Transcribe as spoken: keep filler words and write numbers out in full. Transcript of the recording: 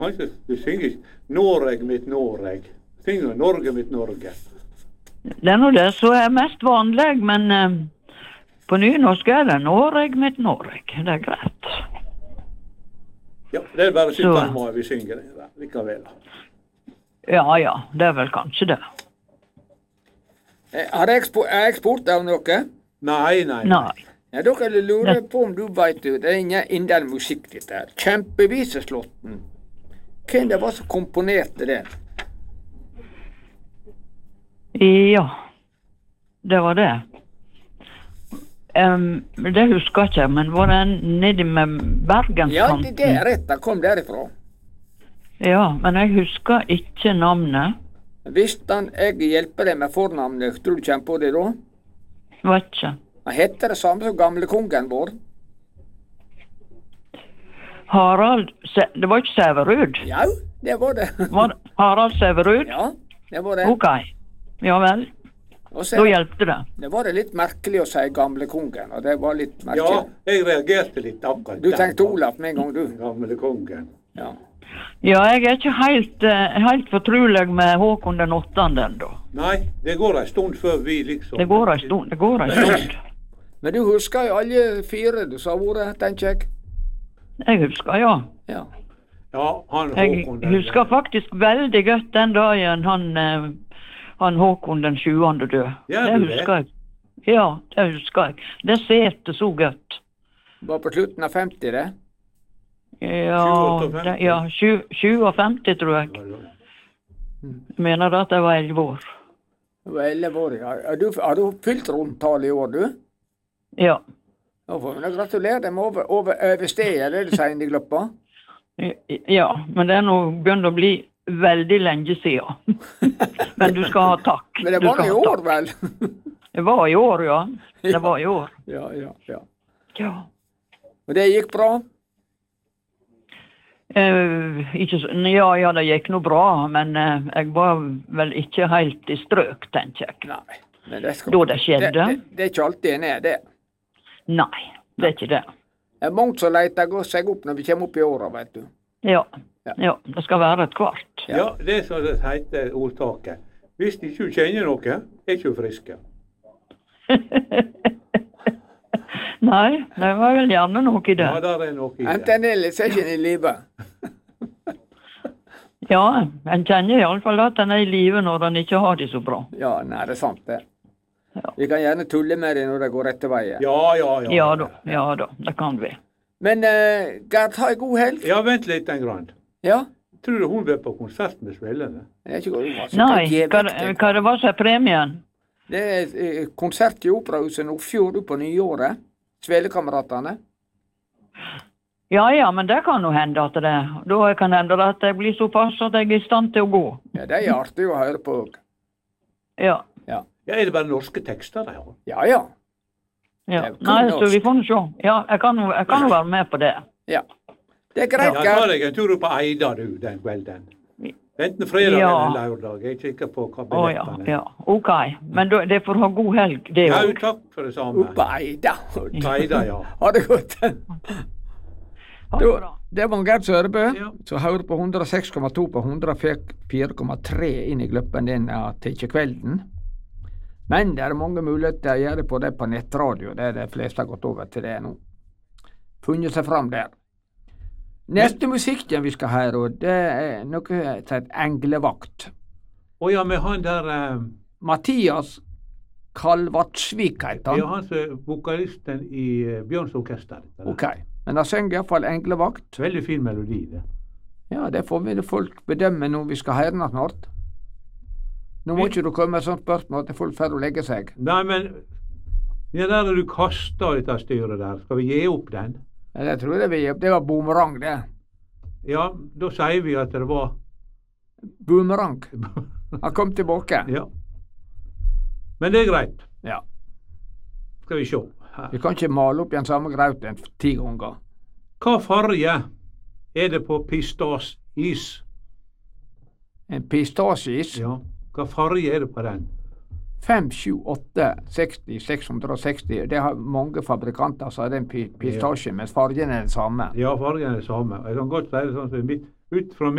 Altså, du synger ikke Noreg mitt Noreg. Du synger Norge mitt Norge. Det er nå det som er mest vanlig, men eh, på nynorsk er det Noreg mitt Noreg. Det er greit. Ja, det er bare syttende mai vi synger det likevel. Ja, ja, det er vel kanskje det. Eh, Har jeg, spo er jeg spurt av noe? Nei, nei. Nei. Ja, da kan jeg lure på om du vet det. Det er ingen indel musikk dette her. Kjempeviseslåtten. Hvem det var som komponerte den? Ja, det var det. Um, det husker jeg ikke, men var det nede med Bergenskanten? Ja, det, det er rett. Den kom derifra. Ja, men jeg husker ikke navnet. Hvis han, jeg hjelper deg med fornavnet, tror du kommer på det da? Vet ikke. Han heter det samme som gamle kongen vår. Harald, Se det var ikke Sæverud? Ja, det var det. Var det Harald Sæverud? Ja, det var det. Ok, ja vel. Og så Da hjelpte det. det var det litt merkelig å si gamle kongen, og det var litt Ja, merkelig. jeg reagerte litt akkurat. Du der. tenkte Olaf med en gang, du. Gamle kongen. Ja. Ja, jeg er ikke helt, eh, helt fortrolig med Håkon den åttende ennå. Nei, det går en stund før vi liksom... Det går en stund, det går en stund. Men du husker jo alle fire du sa ordet, tenker jeg. Jeg husker, ja. Ja. Ja, han Jeg Håkon den- husker faktisk veldig godt den dagen han, eh, han Håkon den sjuende død. Ja, Det du vet. husker jeg. Ja, det husker jeg. Det sete så godt. Var på slutten av femti, det. Ja, sjuogfemti. det, ja sju- sjuogfemti tror jeg. Jeg mener at jeg var elleve år. Du var elleve år, ja. Har du, har du fylt rundtall i år, du? Ja. Da får vi gratulere deg med over, over, over stedet, det er det sier i gløppa. Ja, men det er nå begynt å bli veldig lenge siden. Men du skal ha takk. Men det Du var skal i ha år, takk. vel? Det var i år, ja. Det var i år. Ja, ja, ja. Ja. Og det gikk bra? Eh, ikke så, ja, ja, det gikk nå bra, men eh, jeg var vel ikke helt i strøk, tenker jeg. Nei. Men det skal, Da det skjedde? Det, det, det er ikke alltid en er det. Nei, det er ikke det. Det er mange som leter gå seg opp når vi kommer opp i åra, vet du. Ja. Ja. ja, det skal være et kvart. Ja, det er som det heter ordtaket. Hvis ikke du kjenner noe, er ikke du friske. Nei, det var vel gjerne noe i det. Ja, der er noe i det. Enten ellers er ikke en i live. Ja, en kjenner i alle fall at en er i live når en ikke har det så bra. Ja, nei, det er sant det. Ja. Vi kan gjerne tulle med det når det går rette veien. Ja, ja, ja. Ja da, ja da, det kan vi. Men uh, Gerd, ha en god helg. Ja, vent litt en grann. Ja? Tror du hun vil på konsert med Svellene? Det er ikke godt. Altså, Nei, hva hva, vekk det? hva det var som er premien? Det er eh, konsert i Operahuset Nordfjord på nyåret. Svelekameratene. Ja, ja, men det kan jo hende at det, da kan hende at jeg blir såpass at jeg er i stand til å gå. Ja, det er artig å høre på. Ja, Ja, Ja, er det bare norske tekster de har? ja. ja. ja. Det er kun Nei, så norsk. vi får nå se. Ja, jeg kan jo jeg kan jo være med på det. ja. Det er Ja, greit, ta Gerd. deg en tur opp på Eida, du, den kvelden. Enten fredag Ja. eller lørdag. Jeg er ikke sikker på hva Å ja, billettene er. ja, ok. Men da, det får ha god helg, det Ja, òg. takk for det samme. Oppe Eida. Eida, ja. Ha det godt. Ha det bra. Det var Gerd Sørebø, Ja. som hører på hundre og seks komma to på hundre og fire komma tre inn i gløppen din ja, til ikke kvelden. Men det er mange muligheter å gjøre på det på nettradio. Det er de fleste har gått over til det nå. Funnet seg fram der. Neste musikken vi skal høre, og det er noe som heter Englevakt. Å ja, med han der eh, Mathias Kalvartsvik heter Ja, han. han som er vokalisten i eh, Bjørns orkester. Ok, men han synger iallfall Englevakt. Veldig fin melodi, det. Ja, det får vi folk bedømme når vi skal høre den snart. Nå må ikke du komme med et sånt spørsmål til folk før å legge seg. Nei, men ja, der er du kasta dette styret der. Skal vi gi opp den? Ja, det tror jeg vi, det var boomerang, det. Ja, da sier vi at det var Boomerang. Han kom tilbake. Ja. Men det er greit. Ja. Skal vi se. Her. Vi kan ikke male opp igjen samme grauten ti ganger. Hva farge er det på pistasjeis? En pistasjeis. Ja. Hva farge er det på den? fem, sju, åtte, seksti, seks hundre og seksti. Det har mange fabrikanter som har den pi pistasjen, mens fargen er den samme. Ja, fargen er det samme. Jeg kan godt si det sånn som mitt ut fra